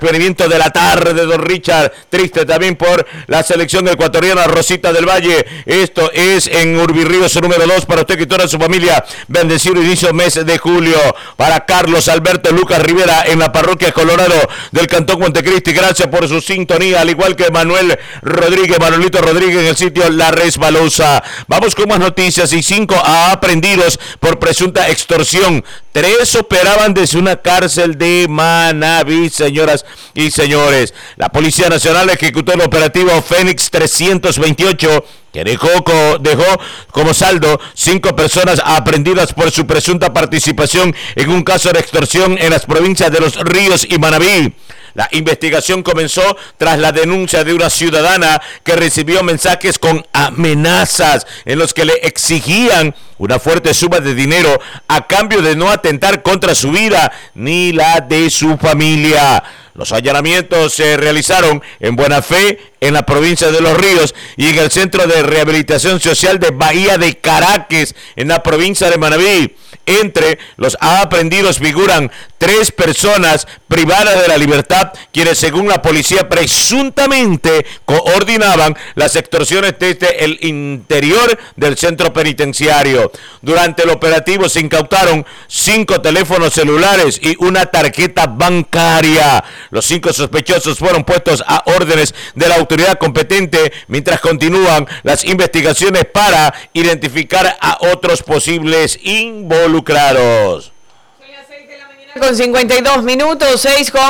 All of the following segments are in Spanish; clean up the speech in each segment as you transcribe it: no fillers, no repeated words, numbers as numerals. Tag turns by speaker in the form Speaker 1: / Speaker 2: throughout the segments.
Speaker 1: Experimento de la tarde, don Richard. Triste también por la selección ecuatoriana. Rosita del Valle. Esto es en Urbirríos número 2 para usted y toda su familia. Bendecido inicio mes de julio. Para Carlos Alberto Lucas Rivera en la parroquia Colorado del Cantón Montecristi. Gracias por su sintonía. Al igual que Manuelito Rodríguez en el sitio La Resbalosa. Vamos con más noticias. Y 5 aprehendidos por presunta extorsión. 3 operaban desde una cárcel de Manabí, señoras y señores. La Policía Nacional ejecutó el operativo Fénix 328 que dejó como saldo 5 personas aprehendidas por su presunta participación en un caso de extorsión en las provincias de Los Ríos y Manabí. La investigación comenzó tras la denuncia de una ciudadana que recibió mensajes con amenazas en los que le exigían una fuerte suma de dinero a cambio de no atentar contra su vida ni la de su familia. Los allanamientos se realizaron en Buena Fe, en la provincia de Los Ríos, y en el Centro de Rehabilitación Social de Bahía de Caracas, en la provincia de Manabí. Entre los aprehendidos figuran 3 personas privadas de la libertad, quienes según la policía presuntamente coordinaban las extorsiones desde el interior del centro penitenciario. Durante el operativo se incautaron 5 teléfonos celulares y una tarjeta bancaria. Los 5 sospechosos fueron puestos a órdenes de la autoridad competente mientras continúan las investigaciones para identificar a otros posibles involucrados.
Speaker 2: Con 52 minutos,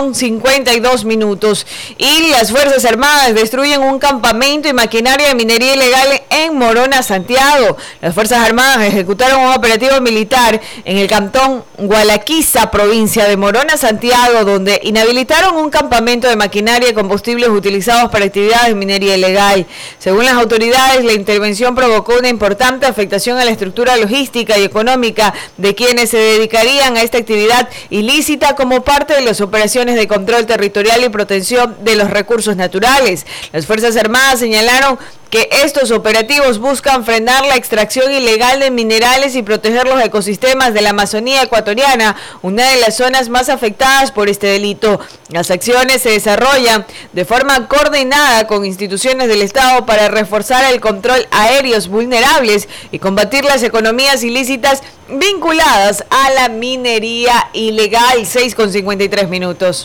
Speaker 2: 6:52. Y las Fuerzas Armadas destruyen un campamento y maquinaria de minería ilegal en Morona, Santiago. Las Fuerzas Armadas ejecutaron un operativo militar en el cantón Gualaquiza, provincia de Morona, Santiago, donde inhabilitaron un campamento de maquinaria y combustibles utilizados para actividades de minería ilegal. Según las autoridades, la intervención provocó una importante afectación a la estructura logística y económica de quienes se dedicarían a esta actividad ilícita como parte de las operaciones de control territorial y protección de los recursos naturales. Las Fuerzas Armadas señalaron que estos operativos buscan frenar la extracción ilegal de minerales y proteger los ecosistemas de la Amazonía ecuatoriana, una de las zonas más afectadas por este delito. Las acciones se desarrollan de forma coordinada con instituciones del Estado para reforzar el control a aéreos vulnerables y combatir las economías ilícitas vinculadas a la minería ilegal. 6:53.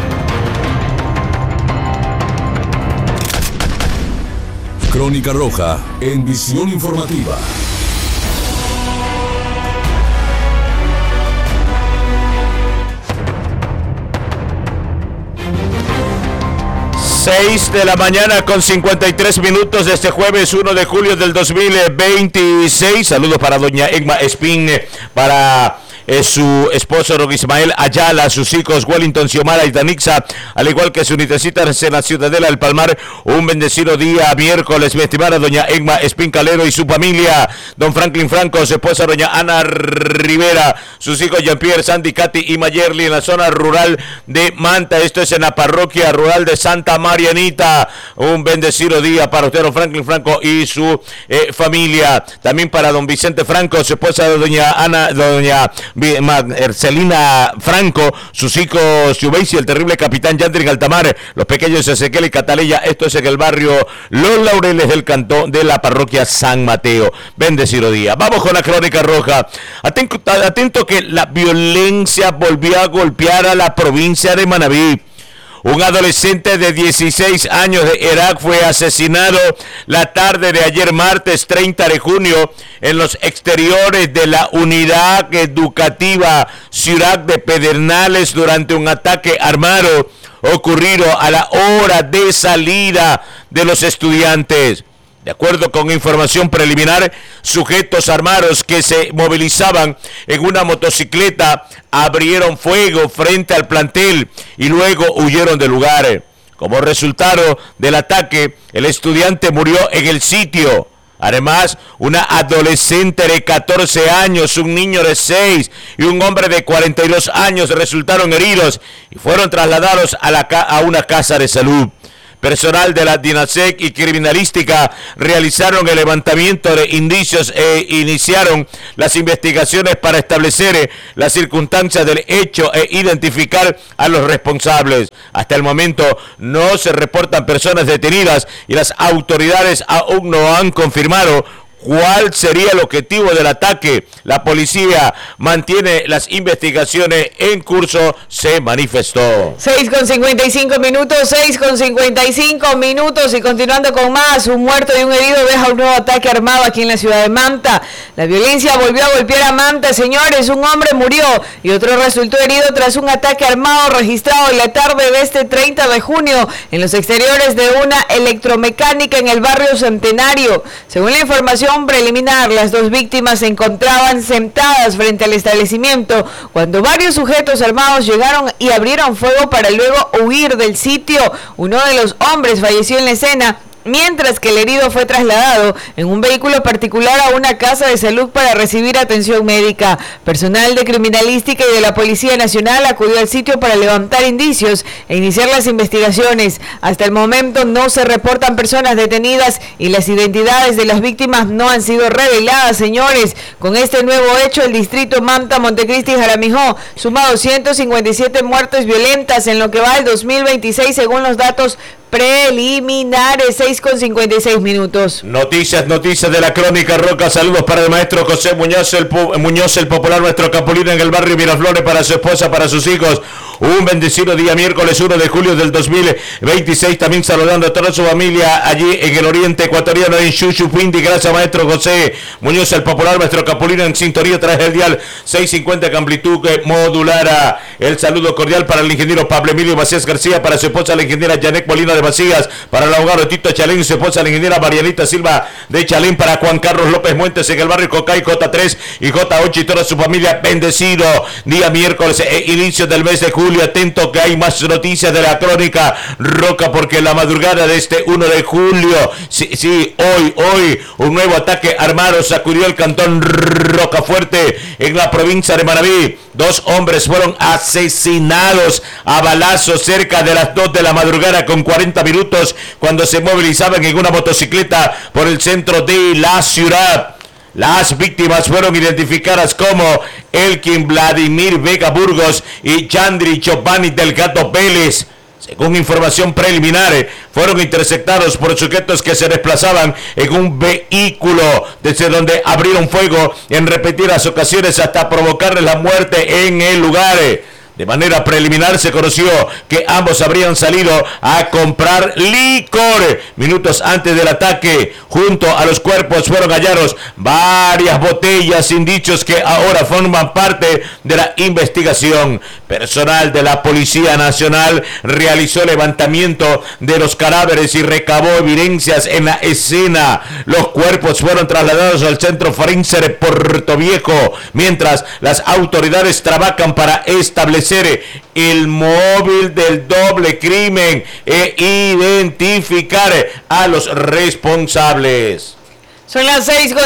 Speaker 3: Crónica Roja en Visión Informativa.
Speaker 1: Seis de la mañana con 53 minutos de este jueves 1 de julio del 2026. Saludos para doña Egma Espín, para su esposo Don Ismael Ayala, sus hijos Wellington, Xiomara y Danixa, al igual que su nietecita en la Ciudadela del Palmar. Un bendecido día miércoles, mi estimada doña Egma Espín Calero y su familia. Don Franklin Franco, su esposa doña Ana Rivera, sus hijos Jean-Pierre, Sandy, Katy y Mayerly en la zona rural de Manta. Esto es en la parroquia rural de Santa Marianita. Un bendecido día para usted, don Franklin Franco y su familia. También para don Vicente Franco, su esposa doña Ana, doña Celina Franco, sus hijos Yubeisi, el terrible capitán Yandri Altamar, los pequeños Ezequiel y Cataleya. Esto es en el barrio Los Laureles del cantón de la parroquia San Mateo. Bendecido día. Vamos con la Crónica Roja. Atento que la violencia volvió a golpear a la provincia de Manabí. Un adolescente de 16 años de edad fue asesinado la tarde de ayer martes 30 de junio en los exteriores de la unidad educativa Ciudad de Pedernales durante un ataque armado ocurrido a la hora de salida de los estudiantes. De acuerdo con información preliminar, sujetos armados que se movilizaban en una motocicleta abrieron fuego frente al plantel y luego huyeron del lugar. Como resultado del ataque, el estudiante murió en el sitio. Además, una adolescente de 14 años, un niño de 6 y un hombre de 42 años resultaron heridos y fueron trasladados a una casa de salud. Personal de la DINASEC y Criminalística realizaron el levantamiento de indicios e iniciaron las investigaciones para establecer las circunstancias del hecho e identificar a los responsables. Hasta el momento no se reportan personas detenidas y las autoridades aún no han confirmado ¿cuál sería el objetivo del ataque? La policía mantiene las investigaciones en curso, se manifestó.
Speaker 2: 6:55 minutos y continuando con más, un muerto y un herido deja un nuevo ataque armado aquí en la ciudad de Manta. La violencia volvió a golpear a Manta, señores, un hombre murió y otro resultó herido tras un ataque armado registrado en la tarde de este 30 de junio en los exteriores de una electromecánica en el barrio Centenario. Según la información preliminar, las dos víctimas se encontraban sentadas frente al establecimiento cuando varios sujetos armados llegaron y abrieron fuego para luego huir del sitio. Uno de los hombres falleció en la escena, mientras que el herido fue trasladado en un vehículo particular a una casa de salud para recibir atención médica. Personal de Criminalística y de la Policía Nacional acudió al sitio para levantar indicios e iniciar las investigaciones. Hasta el momento no se reportan personas detenidas y las identidades de las víctimas no han sido reveladas, señores. Con este nuevo hecho, el distrito Manta, Montecristi y Jaramijó suma 257 muertes violentas en lo que va del 2026 según los datos preliminares. 6:56 minutos.
Speaker 1: Noticias de la Crónica Roja. Saludos para el maestro José Muñoz, el popular, nuestro capulino en el barrio Miraflores, para su esposa, para sus hijos. Un bendecido día miércoles 1 de julio del 2026. También saludando a toda su familia allí en el oriente ecuatoriano, en Chuchupuindi. Gracias, maestro José Muñoz, el popular, nuestro capulino en sintonía tras el dial 650 amplitud modular. El saludo cordial para el ingeniero Pablo Emilio Macías García, para su esposa la ingeniera Janet Molina de Macías, para el abogado Tito Chalén y su esposa la ingeniera Marianita Silva de Chalén, para Juan Carlos López Muentes en el barrio Cocay, J3 y J8 y toda su familia. Bendecido día miércoles e inicio del mes de julio. Atento que hay más noticias de la Crónica Roja, porque la madrugada de este 1 de julio, hoy un nuevo ataque armado sacudió el cantón Rocafuerte en la provincia de Manabí. 2 hombres fueron asesinados a balazos cerca de las 2 de la madrugada con 40 minutos cuando se movilizaban en una motocicleta por el centro de la ciudad. Las víctimas fueron identificadas como Elkin Vladimir Vega Burgos y Chandri Chopani Delgado Vélez. Según información preliminar, fueron interceptados por sujetos que se desplazaban en un vehículo, desde donde abrieron fuego en repetidas ocasiones hasta provocarles la muerte en el lugar. De manera preliminar se conoció que ambos habrían salido a comprar licor. Minutos antes del ataque, junto a los cuerpos fueron hallados varias botellas, indicios que ahora forman parte de la investigación. Personal de la Policía Nacional realizó levantamiento de los cadáveres y recabó evidencias en la escena. Los cuerpos fueron trasladados al centro forense de Puerto Viejo, mientras las autoridades trabajan para establecer el móvil del doble crimen e identificar a los responsables.
Speaker 2: Son las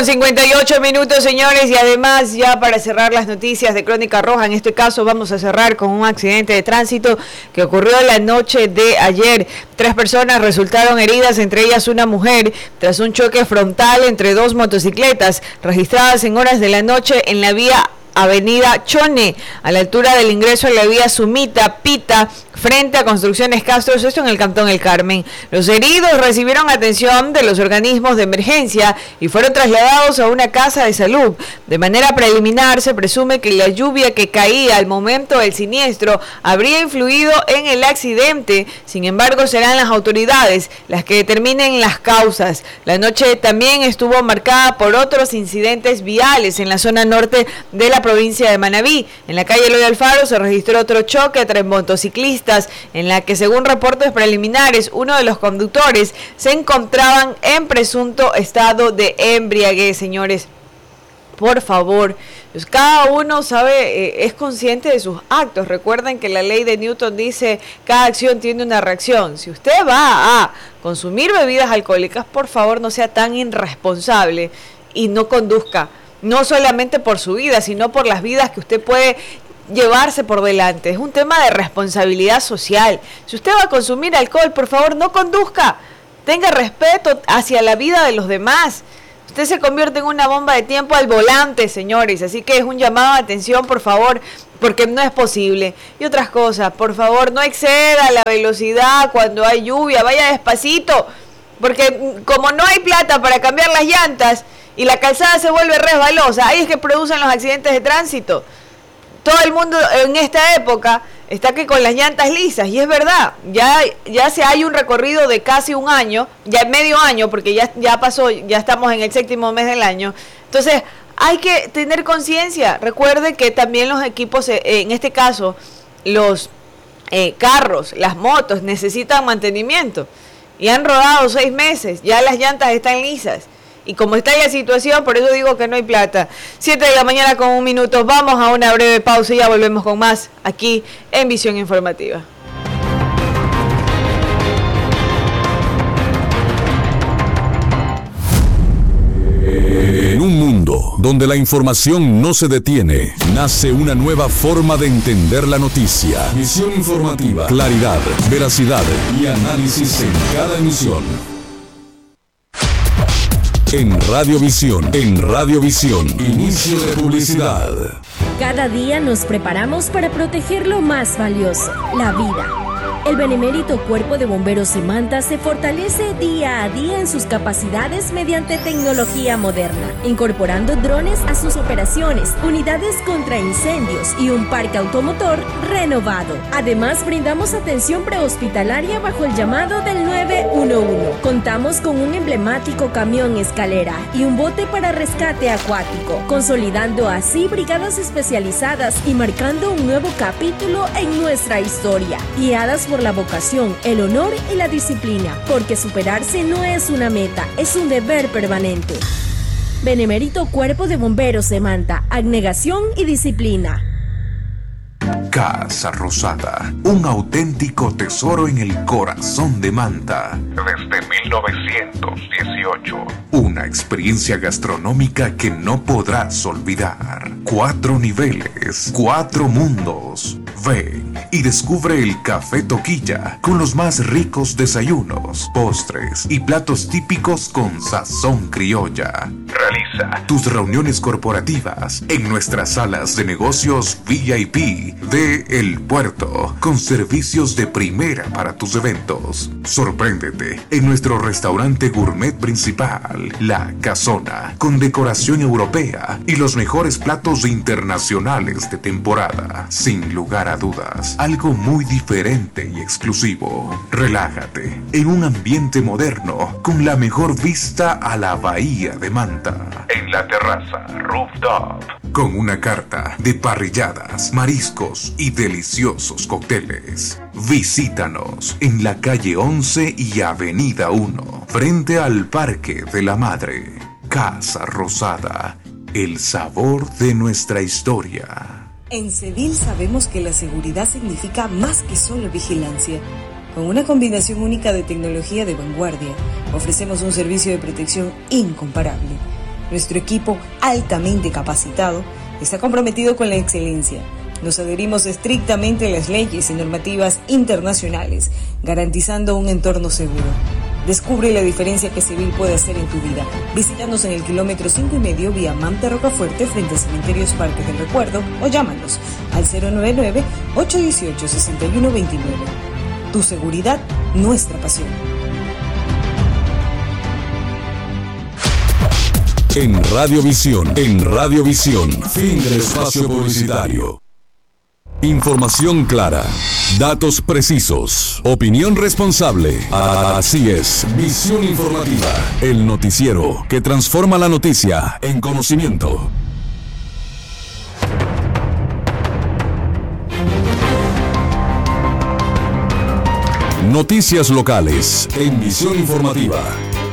Speaker 2: 6:58 minutos, señores, y además, ya para cerrar las noticias de Crónica Roja, en este caso vamos a cerrar con un accidente de tránsito que ocurrió la noche de ayer. 3 personas resultaron heridas, entre ellas una mujer, tras un choque frontal entre 2 motocicletas registradas en horas de la noche en la vía Avenida Chone, a la altura del ingreso a la vía Sumita Pita, frente a Construcciones Castro, esto en el Cantón El Carmen. Los heridos recibieron atención de los organismos de emergencia y fueron trasladados a una casa de salud. De manera preliminar, se presume que la lluvia que caía al momento del siniestro habría influido en el accidente. Sin embargo, serán las autoridades las que determinen las causas. La noche también estuvo marcada por otros incidentes viales en la zona norte de la provincia de Manabí. En la calle Eloy Alfaro se registró otro choque entre motociclistas, en la que, según reportes preliminares, uno de los conductores se encontraban en presunto estado de embriaguez. Señores, por favor, pues cada uno sabe, es consciente de sus actos. Recuerden que la ley de Newton dice: cada acción tiene una reacción. Si usted va a consumir bebidas alcohólicas, por favor no sea tan irresponsable y no conduzca, no solamente por su vida, sino por las vidas que usted puede llevarse por delante, es un tema de responsabilidad social. Si usted va a consumir alcohol, por favor, no conduzca. Tenga respeto hacia la vida de los demás. Usted se convierte en una bomba de tiempo al volante, señores. Así que es un llamado de atención, por favor, porque no es posible. Y otras cosas, por favor, no exceda la velocidad cuando hay lluvia. Vaya despacito, porque como no hay plata para cambiar las llantas y la calzada se vuelve resbalosa, ahí es que producen los accidentes de tránsito. Todo el mundo en esta época está que con las llantas lisas, y es verdad, ya hay un recorrido de casi un año, ya medio año, porque ya pasó, ya estamos en el 7º mes del año. Entonces, hay que tener conciencia. Recuerde que también los equipos, en este caso, los carros, las motos, necesitan mantenimiento. Y han rodado 6 meses, ya las llantas están lisas. Y como está la situación, por eso digo que no hay plata. 7:00 con 1 minuto. Vamos a una breve pausa y ya volvemos con más aquí en Visión Informativa.
Speaker 3: En un mundo donde la información no se detiene, nace una nueva forma de entender la noticia. Visión Informativa, claridad, veracidad y análisis en cada emisión. En Radiovisión, inicio de publicidad.
Speaker 4: Cada día nos preparamos para proteger lo más valioso, la vida. El benemérito Cuerpo de Bomberos Semanta se fortalece día a día en sus capacidades mediante tecnología moderna, incorporando drones a sus operaciones, unidades contra incendios y un parque automotor renovado. Además, brindamos atención prehospitalaria bajo el llamado del 911. Contamos con un emblemático camión escalera y un bote para rescate acuático, consolidando así brigadas especializadas y marcando un nuevo capítulo en nuestra historia, guiadas por la vocación, el honor y la disciplina, porque superarse no es una meta, es un deber permanente. Benemérito Cuerpo de Bomberos Semanta, abnegación y disciplina.
Speaker 5: Casa Rosada, un auténtico tesoro en el corazón de Manta. Desde 1918. Una experiencia gastronómica que no podrás olvidar. 4 niveles, 4 mundos. Ven y descubre el Café Toquilla con los más ricos desayunos, postres y platos típicos con sazón criolla. Realiza tus reuniones corporativas en nuestras salas de negocios VIP de El Puerto, con servicios de primera para tus eventos. Sorpréndete en nuestro restaurante gourmet principal, La Casona, con decoración europea y los mejores platos internacionales de temporada. Sin lugar a dudas, algo muy diferente y exclusivo. Relájate en un ambiente moderno con la mejor vista a la bahía de Manta. En la terraza Rooftop, con una carta de parrilladas, mariscos y deliciosos cócteles. Visítanos en la calle 11 y avenida 1, frente al Parque de la Madre. Casa Rosada, el sabor de nuestra historia.
Speaker 6: En Cedil sabemos que la seguridad significa más que solo vigilancia. Con una combinación única de tecnología de vanguardia, ofrecemos un servicio de protección incomparable. Nuestro equipo, altamente capacitado, está comprometido con la excelencia. Nos adherimos estrictamente a las leyes y normativas internacionales, garantizando un entorno seguro. Descubre la diferencia que Cedil puede hacer en tu vida. Visítanos en el kilómetro 5,5 vía Manta Rocafuerte frente a Cementerios Parques del Recuerdo o llámanos al 099-818-6129. Tu seguridad, nuestra pasión.
Speaker 3: En Radiovisión, fin del espacio publicitario. Información clara, datos precisos, opinión responsable. Así es, Visión Informativa, el noticiero que transforma la noticia en conocimiento. Noticias locales en Visión Informativa.